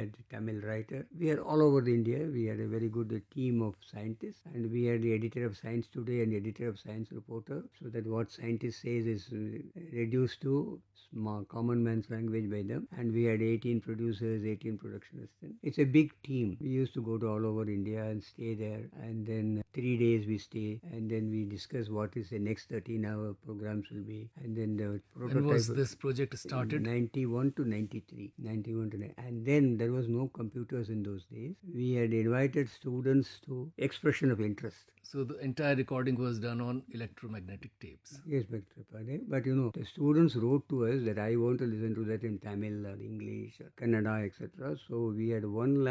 had Tamil writer. We are all over India. We had a very good team of scientists, and we had the editor of Science Today and editor of Science Reporter, so that what scientist says is reduced to small, common man's language by them. And we had 18 producers, 18 production assistants. It's a big team. We used to go to all over India and stay there, and then 3 days we stay, and then we discuss what is the next 13-hour programs will be, and then the prototype. When was this project started? 91 to 93. 91 to 90. And then there was no computers in those days. We had invited students to expression of interest. So the entire recording was done on electromagnetic tapes. Yes, but the students wrote to us that I want to listen to that in Tamil or English or Kannada, etc. So we had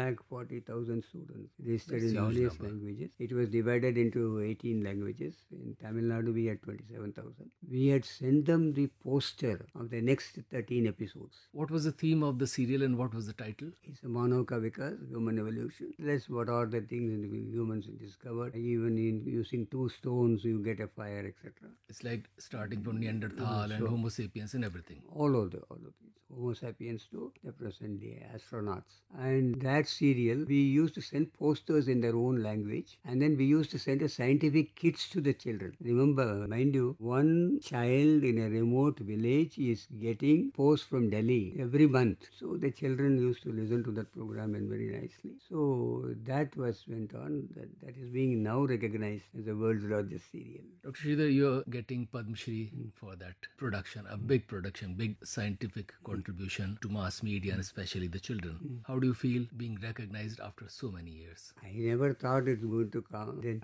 140,000 students registered in all these languages. It was divided into 18 languages. In Tamil Nadu, we had 27,000. We had sent them the poster of the next 13 episodes. What was the theme of the serial and what was the title? It's a Manavka Vikas, human evolution. That's what are the things humans discovered. Even in using 2 stones, you get a fire, etc. It's like starting from Neanderthal and Homo sapiens and everything. All of these. Homo sapiens to the present day astronauts. And that serial, we used to send posters in their own language, and then we used to send a scientific kits to the children. Remember, mind you, one child in a remote village is getting posts from Delhi every month. So the children used to listen to that program and very nicely. So that went on. That is being now recognized as the world's largest serial. Dr. Sridhar, you're getting Padma Shri for that production, a big production, big scientific contribution to mass media and especially the children. How do you feel being recognized after so many years? I never thought it's going to come. Then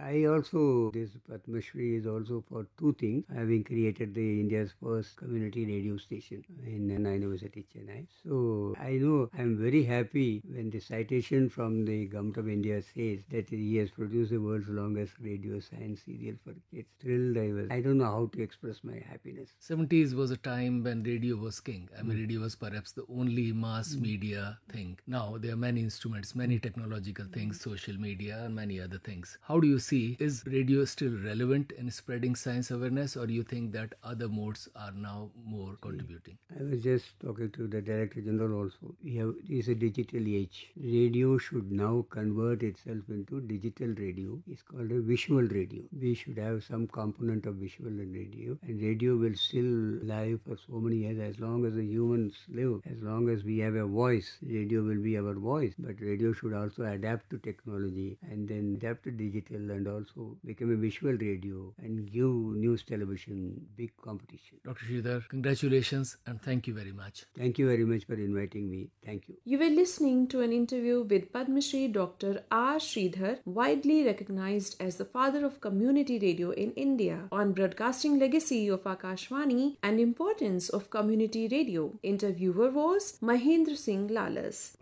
this Padma Shri is also for 2 things. Having created the India's first community radio station in Anna University, Chennai. So I know I'm very happy when the citation from the Government of India says that he has produced the world's longest radio science serial for kids. Thrilled I don't know how to express my happiness. 70s was a time when radio was king. I mean, radio was perhaps the only mass media thing. Now there are many instruments, many technological things, social media and many other things. How do you see, is radio still relevant in spreading science awareness, or do you think that other modes are now more contributing? I was just talking to the Director General also. It's a digital age. Radio should now convert itself into digital radio. It's called a visual radio. We should have some component of visual in radio, and radio will still live for so many years. As long as the humans live, as long as we have a voice, radio will be our voice. But radio should also adapt to technology and then adapt to digital and also become a visual radio and give news television big competition. Dr. Sridhar, congratulations and thank you very much. Thank you very much for inviting me. Thank you. You were listening to an interview with Padma Shri Dr. R. Sridhar, widely recognized as the father of community radio in India, on broadcasting legacy of Akashvani and importance of community radio. Interviewer was Mahendra Singh Lalas.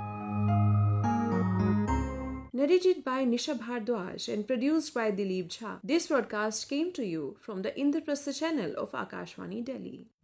Narrated by Nisha Bhardwaj and produced by Dilip Jha. This broadcast came to you from the Indraprastha channel of Akashvani, Delhi.